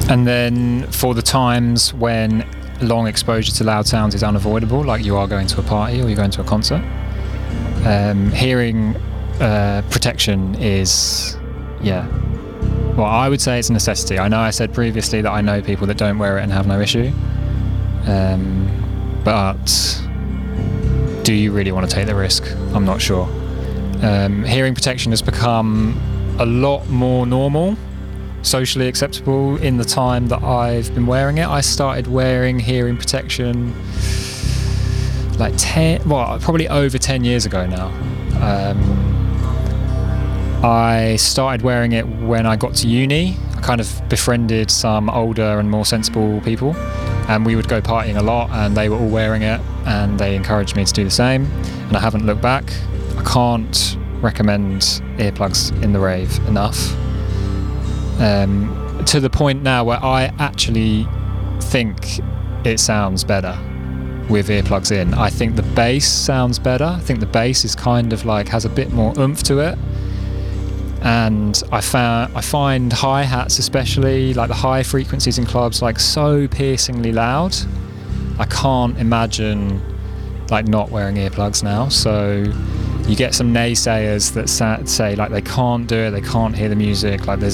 And then for the times when long exposure to loud sounds is unavoidable, like you are going to a party or you're going to a concert, hearing protection is, well, I would say it's a necessity. I know I said previously that I know people that don't wear it and have no issue, but do you really want to take the risk? I'm not sure. Hearing protection has become a lot more normal, socially acceptable in the time that I've been wearing it. I started wearing hearing protection like probably over 10 years ago now. I started wearing it when I got to uni. I kind of befriended some older and more sensible people, and we would go partying a lot, and they were all wearing it, and they encouraged me to do the same, and I haven't looked back. I can't recommend earplugs in the rave enough. To the point now where I actually think it sounds better with earplugs in. I think the bass sounds better. I think the bass is kind of like has a bit more oomph to it. And I find hi-hats, especially like the high frequencies in clubs, like so piercingly loud. I can't imagine like not wearing earplugs now. So you get some naysayers that say like they can't do it, they can't hear the music, like there's